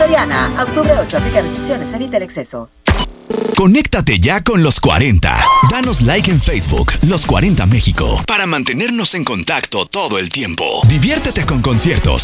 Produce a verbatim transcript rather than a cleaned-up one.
Soriana, a octubre ocho, aplica restricciones, evita el exceso. Conéctate ya con los cuarenta. Danos like en Facebook, Los cuarenta México, para mantenernos en contacto todo el tiempo. Diviértete con conciertos,